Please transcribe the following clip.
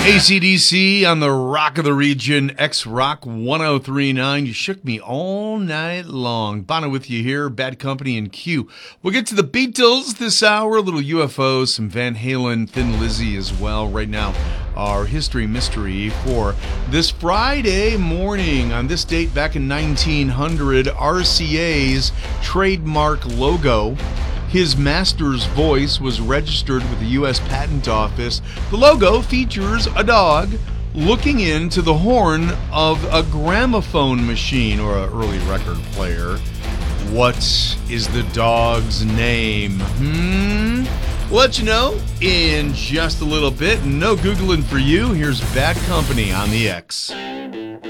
AC/DC on the Rock of the Region, X-Rock 1039. You shook me all night long. Bono with you here, Bad Company and Q. We'll get to the Beatles this hour, a little UFO, some Van Halen, Thin Lizzy as well. Right now, our history mystery for this Friday morning. On this date back in 1900, RCA's trademark logo, his master's voice, was registered with the U.S. Patent Office. The logo features a dog looking into the horn of a gramophone machine or an early record player. What is the dog's name? We'll let you know in just a little bit. No Googling for you. Here's Bad Company on the X.